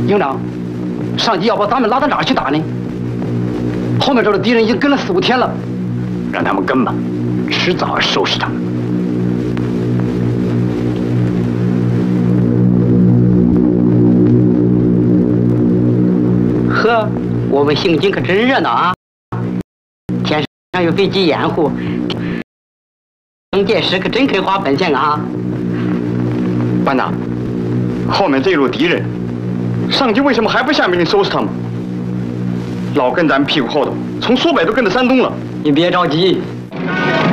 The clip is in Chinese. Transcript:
营长，上级要把咱们拉到哪儿去打呢？后面这的敌人已经跟了4、5天了。 让他们跟吧，迟早要收拾他们。 呵，我们行军可真热闹啊！天上有飞机掩护，蒋介石可真肯花本钱啊！ 班长，后面这一路敌人，上级为什么还不下命令收拾他们？老跟咱们屁股后头，从苏北都跟到山东了。 你别着急，